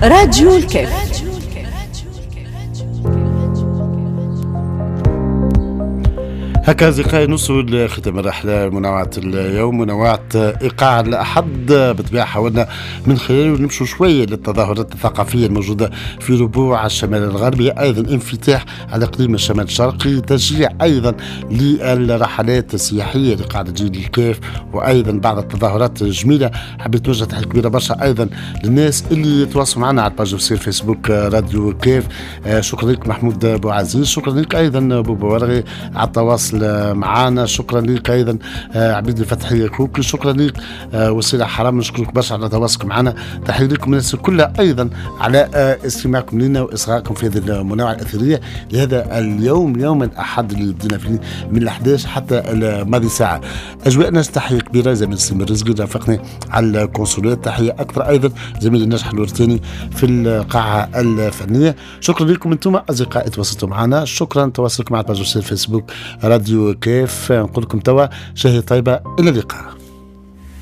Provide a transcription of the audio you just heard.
راديو الكاف. هكا أصدقائي نوصل لختام الرحلة منوعة اليوم، منوعة إيقاع الأحد. بالطبيعة حاولنا من خلاله نمشوا شوية للتظاهرات الثقافية الموجودة في ربوع الشمال الغربي، أيضا انفتاح على إقليم الشمال الشرقي، تشجيع أيضا للرحلات السياحية لقاعدة جيل الكاف، وأيضا بعض التظاهرات الجميلة. حبيت نوجه تحية كبيرة برشا أيضا للناس اللي يتواصلوا معنا على الباج في فيسبوك راديو كاف. شكرا لك محمود بوعزيز، شكرا لك أيضا بوبا ورغي على التواصل معانا، شكرا لك ايضا عبيد الفتحي كوكي، شكرا لك وسيله حرام، نشكرك برشا على تواصلكم معنا. تحيه لكم الناس كلها ايضا على استماعكم لنا واصغائكم في هذه المنوعه الاثريه لهذا اليوم، يوم الاحد اللي بدينا فيه من 11 حتى ماضي ساعه. اجواءنا تحيه كبيره زميل سليم الرزقي رافقني على الكونسولات، تحيه اكثر ايضا زميل الناجح الورتاني في القاعه الفنيه. شكرا لكم انتم اصدقائي تواصلتوا معنا، شكرا تواصلكم مع الباج في الفيسبوك راديو كيف. نقول لكم توا شهي طيبة، إلى اللقاء.